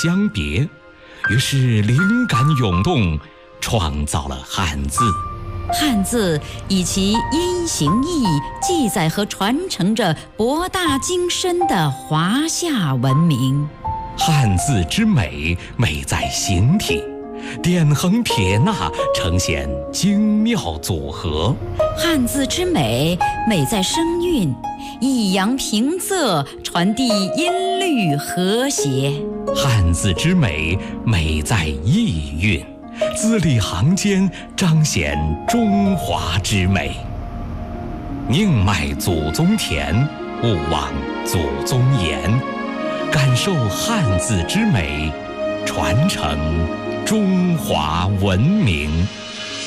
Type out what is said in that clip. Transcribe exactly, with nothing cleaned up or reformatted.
相别，于是灵感涌动，创造了汉字。 汉字以其音形意记载和传承着博大精深的华夏文明。 汉字之美，美在形体，点横撇捺呈现精妙组合。 汉字之美，美在声韵，抑扬平仄传递音律和谐。 汉字之美，美在意蕴，字里行间彰显中华之美。宁迈祖宗田，勿忘祖宗言。感受汉字之美，传承中华文明。